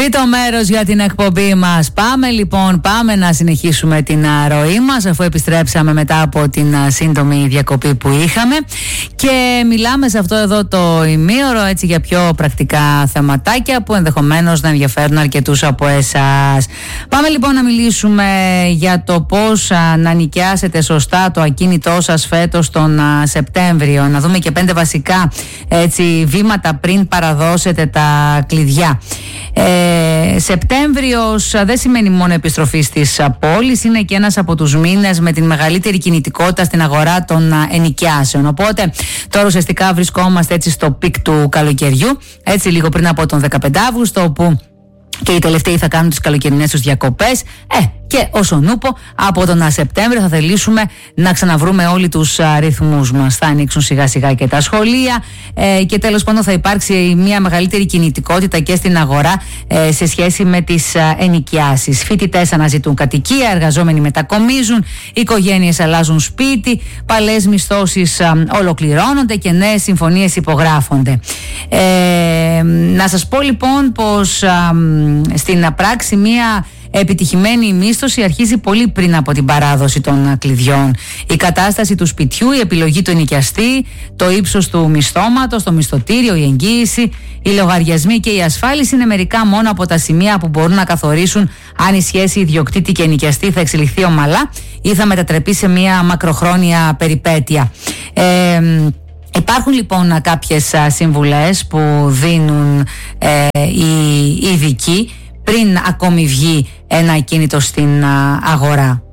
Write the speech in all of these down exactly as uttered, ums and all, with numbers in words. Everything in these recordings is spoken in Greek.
Τρίτο μέρος για την εκπομπή μας. Πάμε λοιπόν, πάμε να συνεχίσουμε την ροή μας, αφού επιστρέψαμε μετά από την σύντομη διακοπή που είχαμε, και μιλάμε σε αυτό εδώ το ημίωρο έτσι για πιο πρακτικά θεματάκια που ενδεχομένως να ενδιαφέρουν αρκετούς από εσάς. Πάμε λοιπόν να μιλήσουμε για το πώς να νοικιάσετε σωστά το ακίνητό σας φέτος τον Σεπτέμβριο. Να δούμε και πέντε βασικά έτσι βήματα πριν παραδώσετε τα κλειδιά. Ε, Σεπτέμβριος δεν σημαίνει μόνο επιστροφή στις πόλεις, είναι και ένας από τους μήνες με την μεγαλύτερη κινητικότητα στην αγορά των ενοικιάσεων. Οπότε τώρα ουσιαστικά βρισκόμαστε έτσι στο πικ του καλοκαιριού, έτσι λίγο πριν από τον δεκαπέντε Αύγουστο, όπου και οι τελευταίοι θα κάνουν τις καλοκαιρινές τους διακοπές. Ε, και όσον ούπο, από τον Σεπτέμβριο θα θελήσουμε να ξαναβρούμε όλοι τους α, ρυθμούς μας. Θα ανοίξουν σιγά σιγά και τα σχολεία ε, και τέλος πάντων θα υπάρξει μια μεγαλύτερη κινητικότητα και στην αγορά ε, σε σχέση με τις α, ενοικιάσεις. Φοιτητές αναζητούν κατοικία, εργαζόμενοι μετακομίζουν, οικογένειες αλλάζουν σπίτι, παλαιές μισθώσεις α, ολοκληρώνονται και νέες συμφωνίες υπογράφονται. Ε, να σας πω λοιπόν πως α, στην πράξη μια επιτυχημένη μίσθωση αρχίζει πολύ πριν από την παράδοση των κλειδιών. Η κατάσταση του σπιτιού, η επιλογή του ενοικιαστή, το ύψος του μισθώματος, το μισθωτήριο, η εγγύηση, οι λογαριασμοί και η ασφάλιση είναι μερικά μόνο από τα σημεία που μπορούν να καθορίσουν αν η σχέση ιδιοκτήτη και ενοικιαστή θα εξελιχθεί ομαλά ή θα μετατραπεί σε μια μακροχρόνια περιπέτεια. Ε, Υπάρχουν λοιπόν κάποιες συμβουλές που δίνουν ε, οι ειδικοί πριν ακόμη βγει ένα ακίνητο στην αγορά.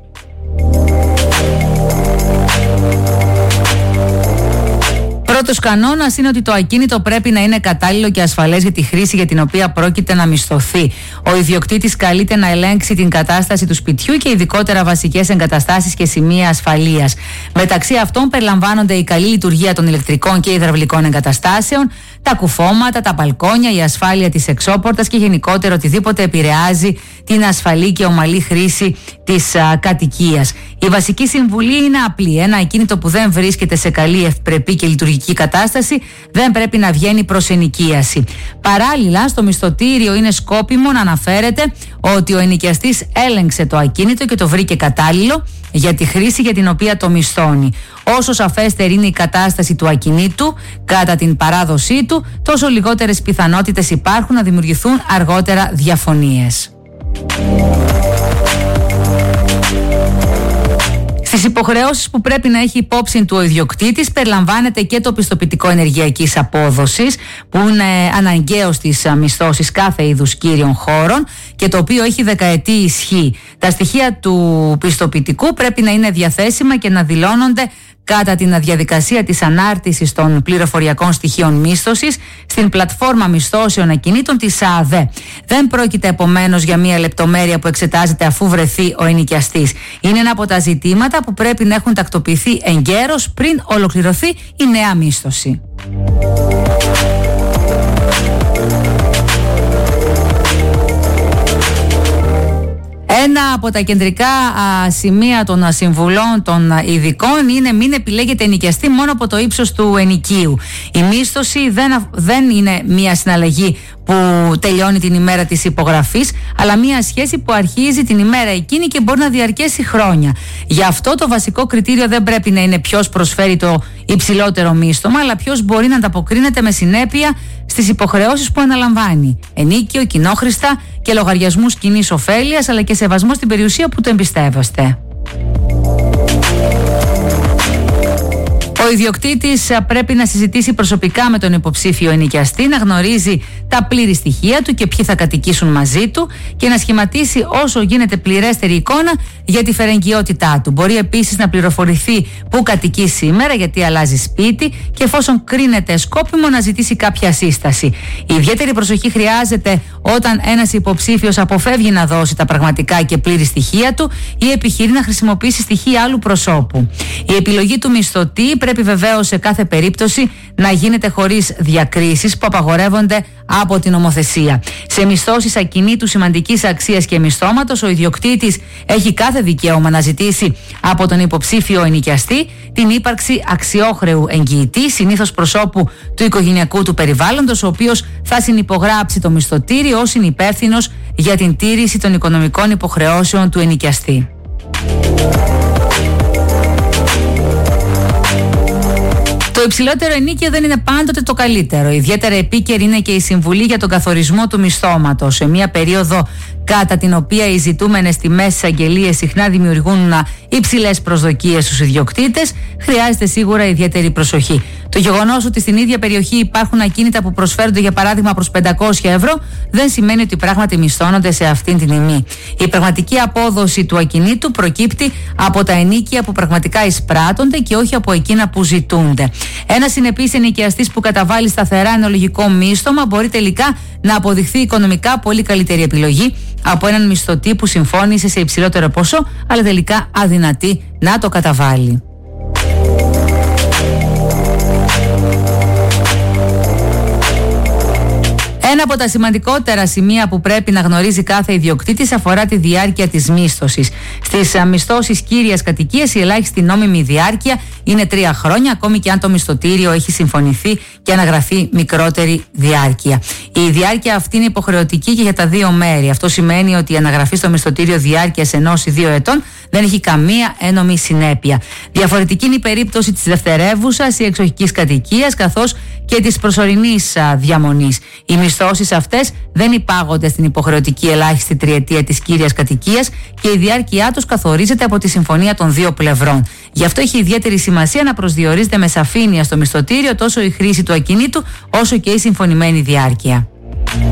Πρώτος κανόνας είναι ότι το ακίνητο πρέπει να είναι κατάλληλο και ασφαλές για τη χρήση για την οποία πρόκειται να μισθωθεί. Ο ιδιοκτήτης καλείται να ελέγξει την κατάσταση του σπιτιού και ειδικότερα βασικές εγκαταστάσεις και σημεία ασφαλείας. Μεταξύ αυτών περιλαμβάνονται η καλή λειτουργία των ηλεκτρικών και υδραυλικών εγκαταστάσεων, τα κουφώματα, τα μπαλκόνια, η ασφάλεια της εξώπορτας και γενικότερα οτιδήποτε επηρεάζει την ασφαλή και ομαλή χρήση της α, κατοικίας. Η βασική συμβουλή είναι απλή. Ένα ακίνητο που δεν βρίσκεται σε καλή, ευπρεπή και λειτουργική κατάσταση δεν πρέπει να βγαίνει προς ενοικίαση. Παράλληλα, στο μισθωτήριο είναι σκόπιμο να αναφέρεται ότι ο ενοικιαστής έλεγξε το ακίνητο και το βρήκε κατάλληλο για τη χρήση για την οποία το μισθώνει. Όσο σαφέστερη είναι η κατάσταση του ακινήτου κατά την παράδοσή του, τόσο λιγότερες πιθανότητες υπάρχουν να δημιουργηθούν αργότερα διαφωνίες. Στις υποχρεώσεις που πρέπει να έχει υπόψη του ο ιδιοκτήτης περιλαμβάνεται και το πιστοποιητικό ενεργειακής απόδοσης, που είναι αναγκαίο στις μισθώσεις κάθε είδους κύριων χώρων και το οποίο έχει δεκαετή ισχύ. Τα στοιχεία του πιστοποιητικού πρέπει να είναι διαθέσιμα και να δηλώνονται κατά την διαδικασία της ανάρτησης των πληροφοριακών στοιχείων μίσθωσης στην πλατφόρμα μισθώσεων ακινήτων της ΑΔΕ. Δεν πρόκειται επομένως για μια λεπτομέρεια που εξετάζεται αφού βρεθεί ο ενοικιαστής. Είναι ένα από τα ζητήματα που πρέπει να έχουν τακτοποιηθεί εγκαίρως πριν ολοκληρωθεί η νέα μίσθωση. Ένα από τα κεντρικά α, σημεία των α, συμβουλών των α, ειδικών είναι μην επιλέγετε ενοικιαστή μόνο από το ύψος του ενοικίου. Η μίσθωση δεν, δεν είναι μια συναλλαγή που τελειώνει την ημέρα της υπογραφής, αλλά μια σχέση που αρχίζει την ημέρα εκείνη και μπορεί να διαρκέσει χρόνια. Γι' αυτό το βασικό κριτήριο δεν πρέπει να είναι ποιος προσφέρει το υψηλότερο μίσθωμα, αλλά ποιος μπορεί να ανταποκρίνεται με συνέπεια στις υποχρεώσεις που αναλαμβάνει. Ενίκιο, κοινόχρηστα και λογαριασμούς κοινής ωφέλειας, αλλά και σεβασμό στην περιουσία που το εμπιστεύεστε. Ο ιδιοκτήτης πρέπει να συζητήσει προσωπικά με τον υποψήφιο ενοικιαστή, να γνωρίζει τα πλήρη στοιχεία του και ποιοι θα κατοικήσουν μαζί του και να σχηματίσει όσο γίνεται πληρέστερη εικόνα για τη φερεγγιότητά του. Μπορεί επίσης να πληροφορηθεί πού κατοικεί σήμερα, γιατί αλλάζει σπίτι και εφόσον κρίνεται σκόπιμο να ζητήσει κάποια σύσταση. Η ιδιαίτερη προσοχή χρειάζεται όταν ένας υποψήφιος αποφεύγει να δώσει τα πραγματικά και πλήρη στοιχεία του ή επιχειρεί να χρησιμοποιήσει στοιχεία άλλου προσώπου. Η επιλογή του μισθωτή πρέπει πρέπει βεβαίως σε κάθε περίπτωση να γίνεται χωρίς διακρίσεις που απαγορεύονται από την νομοθεσία. Σε μισθώσεις ακινήτου σημαντικής αξίας και μισθώματος, ο ιδιοκτήτης έχει κάθε δικαίωμα να ζητήσει από τον υποψήφιο ενοικιαστή την ύπαρξη αξιόχρεου εγγυητή, συνήθως προσώπου του οικογενειακού του περιβάλλοντος, ο οποίος θα συνυπογράψει το μισθωτήριο ως συνυπεύθυνος για την τήρηση των οικονομικών υποχρεώσεων του ενοικιαστή. Το υψηλότερο ενίκιο δεν είναι πάντοτε το καλύτερο. Ιδιαίτερα επίκαιρη είναι και η συμβουλή για τον καθορισμό του μισθώματος. Σε μια περίοδο κατά την οποία οι ζητούμενες τιμές στις αγγελίες συχνά δημιουργούν υψηλές προσδοκίες στους ιδιοκτήτες, χρειάζεται σίγουρα ιδιαίτερη προσοχή. Το γεγονός ότι στην ίδια περιοχή υπάρχουν ακίνητα που προσφέρονται για παράδειγμα προς πεντακόσια ευρώ δεν σημαίνει ότι πράγματι μισθώνονται σε αυτήν την τιμή. Η πραγματική απόδοση του ακινήτου προκύπτει από τα ενοίκια που πραγματικά εισπράττονται και όχι από εκείνα που ζητούνται. Ένας συνεπής ενοικιαστής που καταβάλει σταθερά ένα λογικό μίσθωμα μπορεί τελικά να αποδειχθεί οικονομικά πολύ καλύτερη επιλογή από έναν μισθωτή που συμφώνησε σε υψηλότερο ποσό αλλά τελικά αδυνατεί να το καταβάλει. Ένα από τα σημαντικότερα σημεία που πρέπει να γνωρίζει κάθε ιδιοκτήτης αφορά τη διάρκεια της μίσθωσης. Στις μισθώσεις κύριας κατοικίας η ελάχιστη νόμιμη διάρκεια είναι τρία χρόνια, ακόμη και αν το μισθωτήριο έχει συμφωνηθεί και αναγραφεί μικρότερη διάρκεια. Η διάρκεια αυτή είναι υποχρεωτική και για τα δύο μέρη. Αυτό σημαίνει ότι η αναγραφή στο μισθωτήριο διάρκειας ενός ή δύο ετών δεν έχει καμία ένομη συνέπεια. Διαφορετική είναι η περίπτωση της δευτερεύουσας ή εξοχικής κατοικίας καθώς και της προσωρινής διαμονής. Οι μισθώσεις αυτές δεν υπάγονται στην υποχρεωτική ελάχιστη τριετία της κύριας κατοικίας και η διάρκεια τους καθορίζεται από τη συμφωνία των δύο πλευρών. Γι' αυτό έχει ιδιαίτερη σημασία να προσδιορίζεται με σαφήνεια στο μισθωτήριο τόσο η χρήση του ακινήτου όσο και η συμφωνημένη διάρκεια.